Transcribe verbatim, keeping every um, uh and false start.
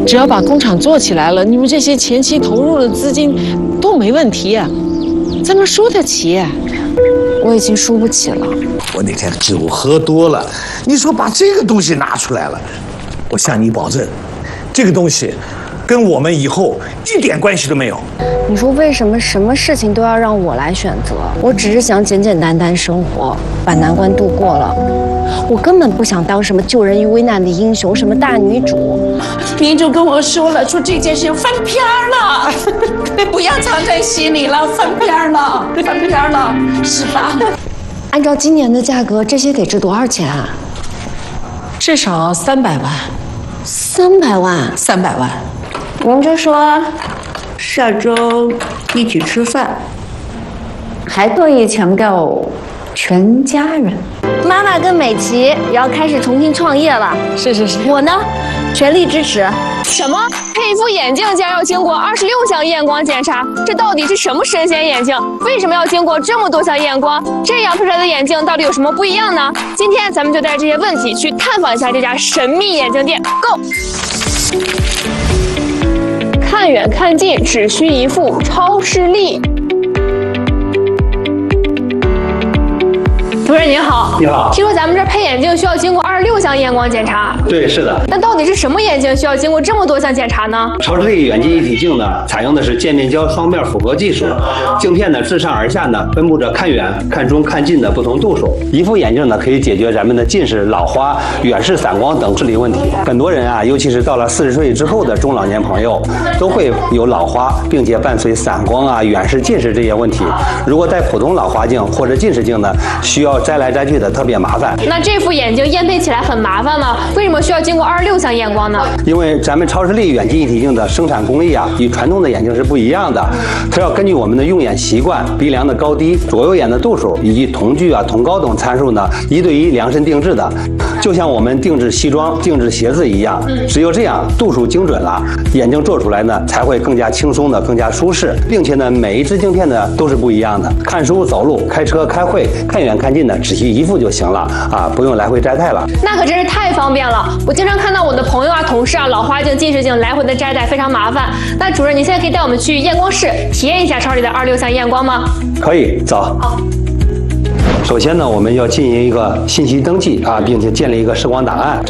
只要把工厂做起来了，你们这些前期投入的资金都没问题，咱们输得起。 我已经输不起了。 我那天酒喝多了，你说把这个东西拿出来了，我向你保证，这个东西跟我们以后一点关系都没有。 你说为什么什么事情都要让我来选择？我只是想简简单单生活，把难关度过了。我根本不想当什么救人于危难的英雄，什么大女主。 你就跟我说了，说这件事翻篇了，不要藏在心里了，翻篇了，翻篇了，是吧？ 按照今年的价格，这些得值多少钱啊？ 至少三百万。 三百万？ 三百万。我们就说下周一起吃饭，还特意强调全家人。 妈妈跟美琪也要开始重新创业了。 是是是。 我呢，全力支持。 什么？配一副眼镜竟然要经过二十六项验光检查？这到底是什么神仙眼镜？为什么要经过这么多项验光？这样配出来的眼镜到底有什么不一样呢？今天咱们就带着这些问题去探访一下这家神秘眼镜店。Go！ 看远看近只需一副超视力。主任您好， 你好。 听说咱们这配眼镜需要经过二十六项验光检查。 对，是的。 那到底是什么眼镜需要经过这么多项检查呢？ 超视力远近一体镜呢，采用的是渐变焦双面复合技术，镜片呢自上而下呢分布着看远、看中、看近的不同度数。一副眼镜呢可以解决咱们的近视、老花、远视、散光等视力问题。很多人啊，尤其是到了四十岁之后的中老年朋友，都会有老花，并且伴随散光啊、远视、近视这些问题。如果戴普通老花镜或者近视镜呢，需要摘来摘去的特别麻烦。 那这副眼镜验配起来很麻烦吗？为什么需要经过二十六项验光呢？ 因为咱们超视力远近一体镜的生产工艺啊，与传统的眼镜是不一样的。它要根据我们的用眼习惯、鼻梁的高低、左右眼的度数以及瞳距啊、瞳高等参数呢，一对一量身定制的。就像我们定制西装、定制鞋子一样，只有这样度数精准了，眼镜做出来呢才会更加轻松的、更加舒适，并且呢每一支镜片呢都是不一样的。看书、走路、开车、开会，看远看近呢，只需一副就行了啊，不用来回摘戴了。 那可真是太方便了！我经常看到我的朋友啊、同事啊，老花镜、近视镜来回的摘戴，非常麻烦。那主任，您现在可以带我们去验光室体验一下超视力的二十六项验光吗？ 可以，走。好。首先呢，我们要进行一个信息登记啊，并且建立一个视光档案。这